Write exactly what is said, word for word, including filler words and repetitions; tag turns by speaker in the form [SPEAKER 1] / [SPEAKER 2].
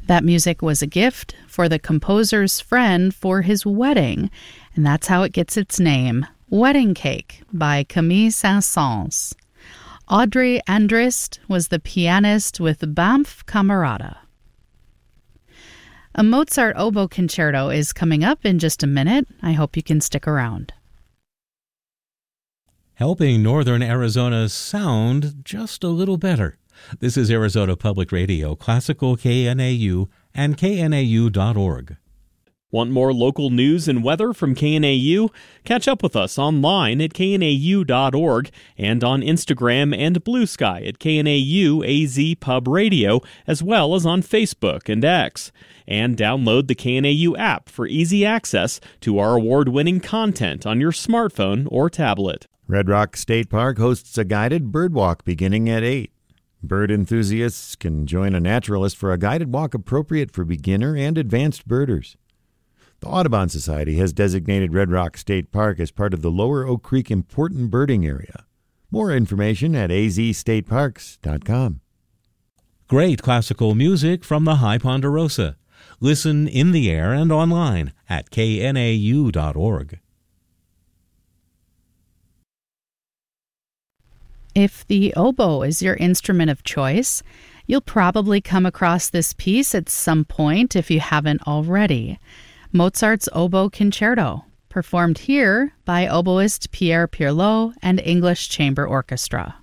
[SPEAKER 1] That music was a gift for the composer's friend for his wedding, and that's how it gets its name, Wedding Cake by Camille Saint-Saëns. Audrey Andrist was the pianist with Banff Camerata. A Mozart oboe concerto is coming up in just a minute. I hope you can stick around.
[SPEAKER 2] Helping Northern Arizona sound just a little better. This is Arizona Public Radio, Classical K N A U, and K N A U dot org.
[SPEAKER 3] Want more local news and weather from K N A U? Catch up with us online at K N A U dot org and on Instagram and Blue Sky at K N A U A Z Pub Radio, as well as on Facebook and X. And download the K N A U app for easy access to our award-winning content on your smartphone or tablet.
[SPEAKER 4] Red Rock State Park hosts a guided bird walk beginning at eight. Bird enthusiasts can join a naturalist for a guided walk appropriate for beginner and advanced birders. The Audubon Society has designated Red Rock State Park as part of the Lower Oak Creek Important Birding Area. More information at a z state parks dot com.
[SPEAKER 2] Great classical music from the High Ponderosa. Listen in the air and online at K N A U dot org.
[SPEAKER 1] If the oboe is your instrument of choice, you'll probably come across this piece at some point if you haven't already. Mozart's Oboe Concerto, performed here by oboist Pierre Pirlot and English Chamber Orchestra.